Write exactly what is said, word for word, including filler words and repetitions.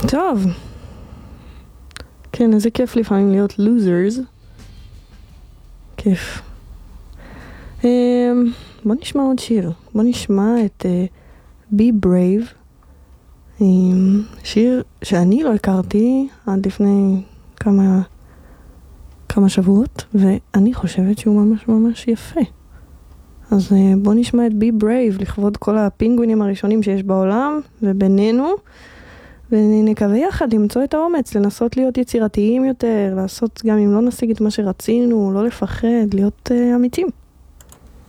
טוב. כן, איזה כיף לפעמים להיות losers. כיף. בוא נשמע עוד שיר. בוא נשמע את uh, Be Brave. Um, שיר שאני לא הכרתי עד לפני כמה, כמה שבועות, ואני חושבת שהוא ממש ממש יפה. אז uh, בוא נשמע את Be Brave לכבוד כל הפינגווינים הראשונים שיש בעולם ובינינו. ונקווה יחד למצוא את האומץ, לנסות להיות יצירתיים יותר, לעשות גם אם לא נשיג את מה שרצינו, לא לפחד, להיות uh, אמיתים.